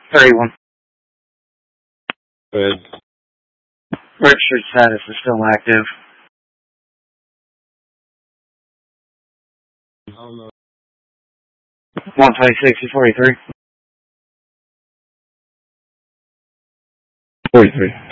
31. Good. Registered status is still active. I don't know. 126 to 43. 43.